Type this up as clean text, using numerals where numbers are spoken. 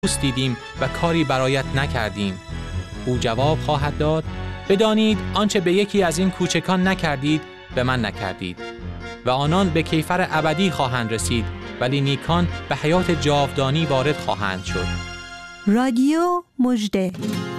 دوست دیدیم و کاری برایت نکردیم. او جواب خواهد داد: بدانید آنچه به یکی از این کوچکان نکردید به من نکردید. و آنان به کیفر ابدی خواهند رسید، ولی نیکان به حیات جاودانی وارد خواهند شد. رادیو مژده.